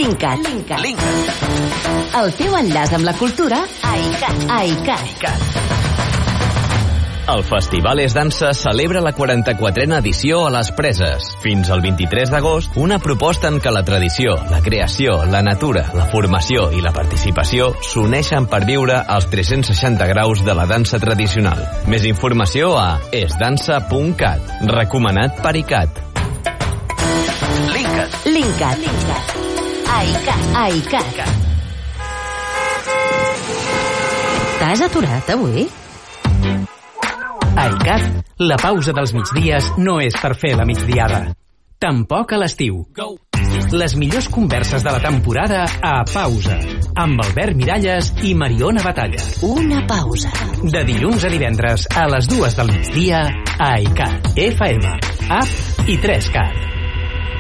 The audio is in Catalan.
Linkat. El teu enllaç amb la cultura a ICAT. El Festival És Dansa celebra la 44a edició a Les Preses. Fins al 23 d'agost, una proposta en què la tradició, la creació, la natura, la formació i la participació s'uneixen per viure els 360 graus de la dansa tradicional. Més informació a esdansa.cat. Recomanat per ICAT. Linkat. A ICAT. T'has aturat avui? A ICAT, la pausa dels migdies no és per fer la migdiada. Tampoc a l'estiu. Les millors converses de la temporada a Pausa, amb Albert Miralles i Mariona Batalla. Una pausa. De dilluns a divendres a les 2 del migdia a ICAT, FM, app i 3CAT.